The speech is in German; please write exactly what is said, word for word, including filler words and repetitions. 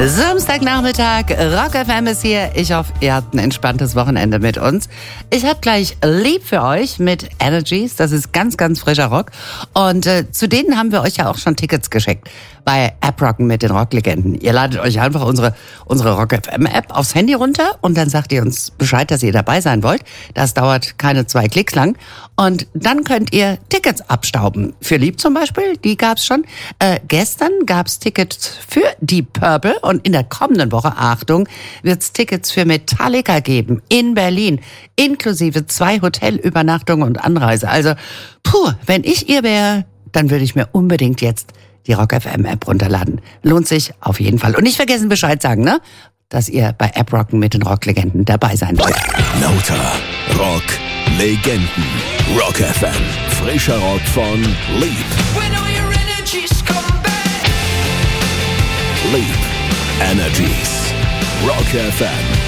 Samstagnachmittag, Rock F M ist hier. Ich hoffe, ihr habt ein entspanntes Wochenende mit uns. Ich habe gleich Lieb für euch mit Energies. Das ist ganz, ganz frischer Rock. Und äh, zu denen haben wir euch ja auch schon Tickets geschickt. Bei AppRocken mit den Rocklegenden. Ihr ladet euch einfach unsere, unsere Rock F M App aufs Handy runter und dann sagt ihr uns Bescheid, dass ihr dabei sein wollt. Das dauert keine zwei Klicks lang. Und dann könnt ihr Tickets abstauben. Für Lieb zum Beispiel, die gab's schon. Äh, gestern gab's Tickets für Deep Purple und in der kommenden Woche, Achtung, wird's Tickets für Metallica geben in Berlin, inklusive zwei Hotelübernachtungen und Anreise. Also, puh, wenn ich ihr wäre, dann würde ich mir unbedingt jetzt die Rock F M App runterladen. Lohnt sich auf jeden Fall. Und nicht vergessen Bescheid sagen, ne? Dass ihr bei AppRocken mit den Rocklegenden dabei sein wollt. Lauter Rock Legenden. Rock F M. Frischer Rock von Lieb. Lieb. Energies. Rock F M.